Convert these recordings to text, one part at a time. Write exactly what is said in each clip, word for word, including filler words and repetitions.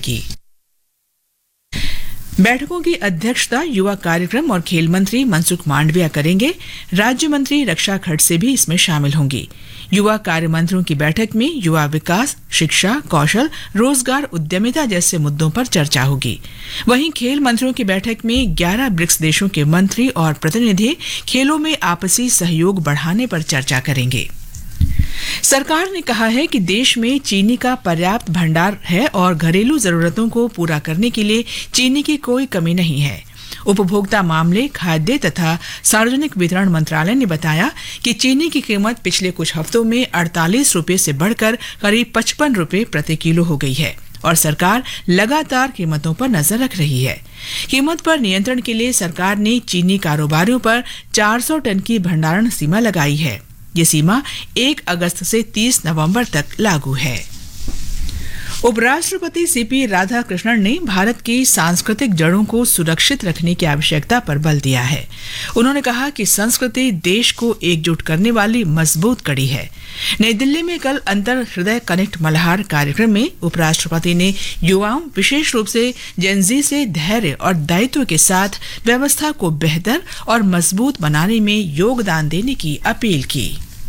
जाएगी। बैठकों की अध्यक्षता युवा कार्यक्रम और खेल मंत्री मनसुख मांडविया करेंगे। राज्य मंत्री रक्षा खड़से भी इसमें शामिल होंगी। युवा कार्य मंत्रियों की बैठक में युवा विकास, शिक्षा, कौशल, रोजगार, उद्यमिता जैसे मुद्दों पर चर्चा होगी। वहीं खेल मंत्रियों की बैठक में ग्यारह ब्रिक्स देशों के मंत्री और प्रतिनिधि खेलों में आपसी सहयोग बढ़ाने पर चर्चा करेंगे। सरकार ने कहा है कि देश में चीनी का पर्याप्त भंडार है और घरेलू जरूरतों को पूरा करने के लिए चीनी की कोई कमी नहीं है। उपभोक्ता मामले, खाद्य तथा सार्वजनिक वितरण मंत्रालय ने बताया कि चीनी की कीमत पिछले कुछ हफ्तों में अड़तालीस रुपये से बढ़कर करीब पचपन रुपये प्रति किलो हो गई है और सरकार लगातार कीमतों पर नजर रख रही है। कीमत पर नियंत्रण के लिए सरकार ने चीनी कारोबारियों पर चार सौ टन की भंडारण सीमा लगाई है। ये सीमा एक अगस्त से तीस नवंबर तक लागू है। उपराष्ट्रपति सीपी राधाकृष्णन ने भारत की सांस्कृतिक जड़ों को सुरक्षित रखने की आवश्यकता पर बल दिया है। उन्होंने कहा कि संस्कृति देश को एकजुट करने वाली मजबूत कड़ी है। नई दिल्ली में कल अंतर हृदय कनेक्ट मल्हार कार्यक्रम में उपराष्ट्रपति ने युवाओं, विशेष रूप से जेनजी से धैर्य और दायित्व के साथ व्यवस्था को बेहतर और मजबूत बनाने में योगदान देने की अपील की।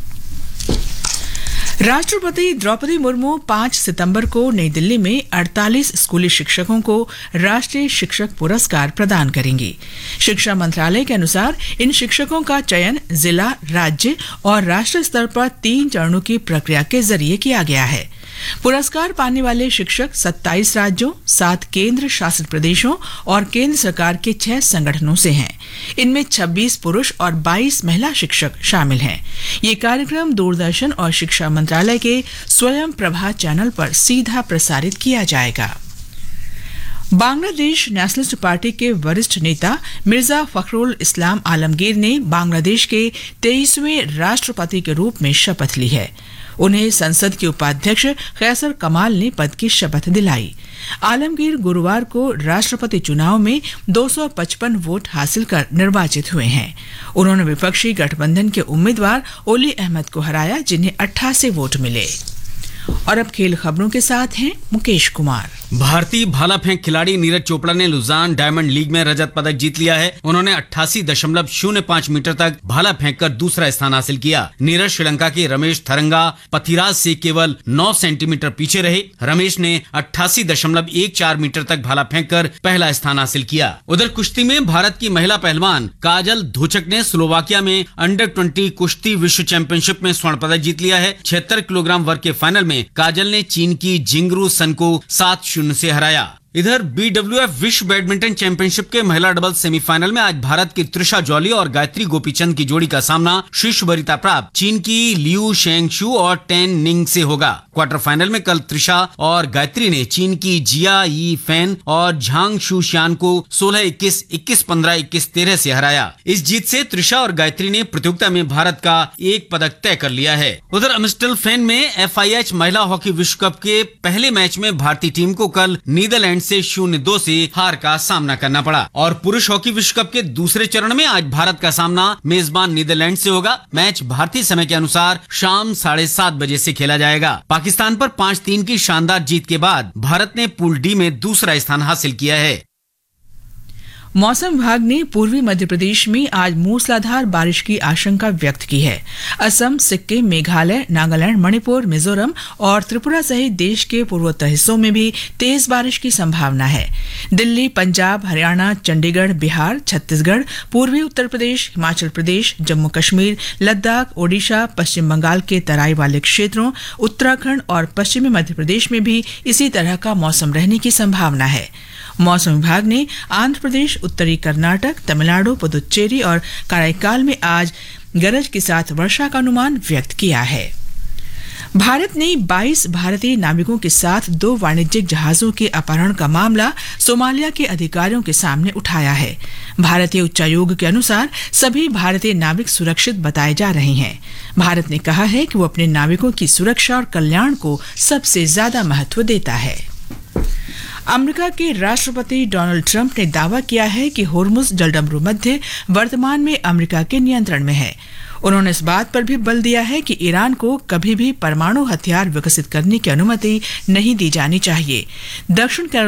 राष्ट्रपति द्रौपदी मुर्मू पाँच सितंबर को नई दिल्ली में अड़तालीस स्कूली शिक्षकों को राष्ट्रीय शिक्षक पुरस्कार प्रदान करेंगी। शिक्षा मंत्रालय के अनुसार इन शिक्षकों का चयन जिला, राज्य और राष्ट्रीय स्तर पर तीन चरणों की प्रक्रिया के जरिए किया गया है। पुरस्कार पाने वाले शिक्षक सत्ताईस राज्यों, सात केंद्र शासित प्रदेशों और केंद्र सरकार के छह संगठनों से हैं। इनमें छब्बीस पुरुष और बाईस महिला शिक्षक शामिल हैं। ये कार्यक्रम दूरदर्शन और शिक्षा मंत्रालय के स्वयं प्रभा चैनल पर सीधा प्रसारित किया जाएगा। बांग्लादेश नेशनलिस्ट पार्टी के वरिष्ठ नेता मिर्जा फखरुल इस्लाम आलमगीर ने बांग्लादेश के तेईसवें राष्ट्रपति के रूप में शपथ ली है। उन्हें संसद के उपाध्यक्ष कैसर कमाल ने पद की शपथ दिलाई। आलमगीर गुरुवार को राष्ट्रपति चुनाव में दो सौ पचपन वोट हासिल कर निर्वाचित हुए हैं। उन्होंने विपक्षी गठबंधन के उम्मीदवार ओली अहमद को हराया, जिन्हें अट्ठासी वोट मिले। और अब खेल खबरों के साथ हैं मुकेश कुमार। भारतीय भाला फेंक खिलाड़ी नीरज चोपड़ा ने लुजान डायमंड लीग में रजत पदक जीत लिया है। उन्होंने अट्ठासी दशमलव शून्य पाँच मीटर तक भाला फेंककर दूसरा स्थान हासिल किया। नीरज श्रीलंका के रमेश थरंगा पथिराज से केवल नौ सेंटीमीटर पीछे रहे। रमेश ने अट्ठासी दशमलव एक चार मीटर तक भाला फेंककर पहला स्थान हासिल किया। उधर कुश्ती में भारत की महिला पहलवान काजल धोचक ने स्लोवाकिया में अंडर ट्वेंटी कुश्ती विश्व चैंपियनशिप में स्वर्ण पदक जीत लिया है। छिहत्तर किलोग्राम वर्ग के फाइनल में काजल ने चीन की जिंगरू सन को सात शून्य से हराया। इधर बी डब्ल्यू एफ विश्व बैडमिंटन चैंपियनशिप के महिला डबल्स सेमीफाइनल में आज भारत की त्रिशा जॉली और गायत्री गोपीचंद की जोड़ी का सामना शीर्ष वरीयता प्राप्त चीन की लियू शेंगशु और टेन निंग से होगा। क्वार्टर फाइनल में कल त्रिशा और गायत्री ने चीन की जिया यी फैन और झांग शुशियान को सोलह इक्कीस, इक्कीस पंद्रह, इक्कीस तेरह से हराया। इस जीत से त्रिशा और गायत्री ने प्रतियोगिता में भारत का एक पदक तय कर लिया है। उधर अम्स्टल फेन में एफ आई एच महिला हॉकी विश्व कप के पहले मैच में भारतीय टीम को कल नीदरलैंड से शून्य दो से हार का सामना करना पड़ा। और पुरुष हॉकी विश्व कप के दूसरे चरण में आज भारत का सामना मेजबान नीदरलैंड से होगा। मैच भारतीय समय के अनुसार शाम साढ़े सात बजे से खेला जाएगा। पाकिस्तान पर पाँच तीन की शानदार जीत के बाद भारत ने पूल डी में दूसरा स्थान हासिल किया है। मौसम विभाग ने पूर्वी मध्य प्रदेश में आज मूसलाधार बारिश की आशंका व्यक्त की है। असम, सिक्किम, मेघालय, नागालैंड, मणिपुर, मिजोरम और त्रिपुरा सहित देश के पूर्वोत्तर हिस्सों में भी तेज बारिश की संभावना है। दिल्ली, पंजाब, हरियाणा, चंडीगढ़, बिहार, छत्तीसगढ़, पूर्वी उत्तर प्रदेश, हिमाचल प्रदेश, जम्मू कश्मीर, लद्दाख, ओडिशा, पश्चिम बंगाल के तराई वाले क्षेत्रों, उत्तराखंड और पश्चिमी मध्य प्रदेश में भी इसी तरह का मौसम रहने की संभावना है। मौसम विभाग ने आंध्र प्रदेश, उत्तरी कर्नाटक, तमिलनाडु, पुदुच्चेरी और कराईकाल में आज गरज के साथ वर्षा का अनुमान व्यक्त किया है। भारत ने बाईस भारतीय नाविकों के साथ दो वाणिज्यिक जहाजों के अपहरण का मामला सोमालिया के अधिकारियों के सामने उठाया है। भारतीय उच्चायोग के अनुसार सभी भारतीय नाविक सुरक्षित बताए जा रहे हैं। भारत ने कहा है कि वो अपने नाविकों की सुरक्षा और कल्याण को सबसे ज्यादा महत्व देता है। अमेरिका के राष्ट्रपति डोनाल्ड ट्रंप ने दावा किया है कि होर्मुज जलडमरू मध्य वर्तमान में अमेरिका के नियंत्रण में है। उन्होंने इस बात पर भी बल दिया है कि ईरान को कभी भी परमाणु हथियार विकसित करने की अनुमति नहीं दी जानी चाहिए। दक्षिण